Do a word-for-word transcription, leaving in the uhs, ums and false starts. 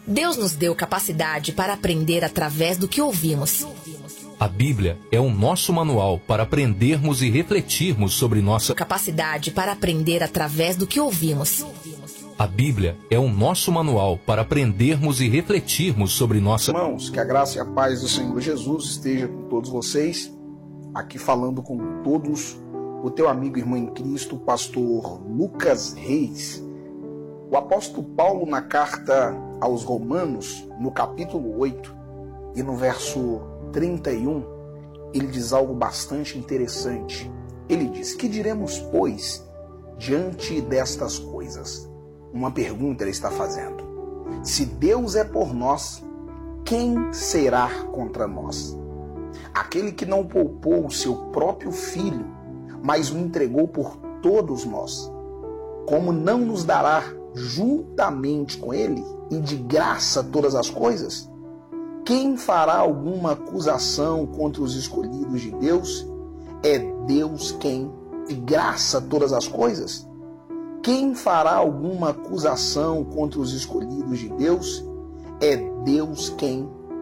Deus nos deu capacidade para aprender através do que ouvimos. A Bíblia é o nosso manual para aprendermos e refletirmos sobre nossa capacidade para aprender através do que ouvimos. A Bíblia é o nosso manual para aprendermos e refletirmos sobre nossa... Irmãos, que a graça e a paz do Senhor Jesus esteja com todos vocês. Aqui falando com todos, o teu amigo e irmão em Cristo, o pastor Lucas Reis. O apóstolo Paulo, na carta aos Romanos, no capítulo oito e no verso trinta e um, ele diz algo bastante interessante. Ele diz: que diremos, pois, diante destas coisas? Uma pergunta ele está fazendo. Se Deus é por nós, quem será contra nós? Aquele que não poupou o seu próprio filho, mas o entregou por todos nós, como não nos dará juntamente com ele e de graça todas as coisas? Quem fará alguma acusação contra os escolhidos de Deus? É Deus quem de graça todas as coisas? Quem fará alguma acusação contra os escolhidos de Deus? É Deus quem